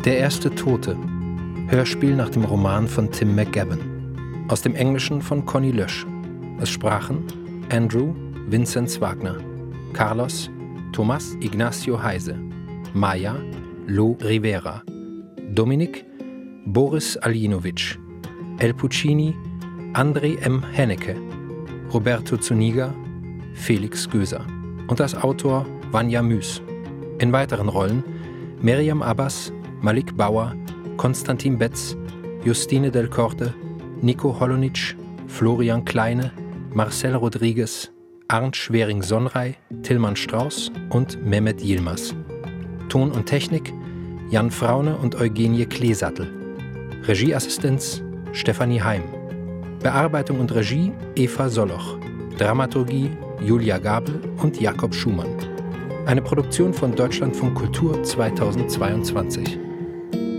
Der erste Tote. Hörspiel nach dem Roman von Tim McGavin. Aus dem Englischen von Conny Lösch. Es sprachen Andrew Vinzenz Wagner, Carlos Tomás Ignacio Heise, Maya Lo Rivera, Dominik Boris Aljinovic, El Puccini André M. Hennecke, Roberto Zuniga Felix Göser und als Autor Vanja Müß. In weiteren Rollen Miriam Abbas, Malik Bauer, Konstantin Betz, Justine Del Corte, Nico Holonitsch, Florian Kleine, Marcel Rodriguez, Arndt Schwering-Sonrei, Tilman Strauß und Mehmet Yilmaz. Ton und Technik Jan Fraune und Eugenie Kleesattel. Regieassistenz Stefanie Heim. Bearbeitung und Regie Eva Soloch. Dramaturgie Julia Gabel und Jakob Schumann. Eine Produktion von Deutschlandfunk Kultur 2022.